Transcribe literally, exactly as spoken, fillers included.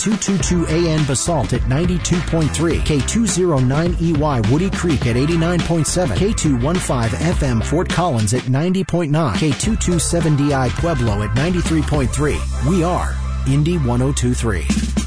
two twenty-two A N Basalt at ninety-two point three, K two oh nine E Y Woody Creek at eighty-nine point seven, K two fifteen F M Fort Collins at ninety point nine, K two twenty-seven D I Pueblo at ninety-three point three. We are Indy one oh two point three.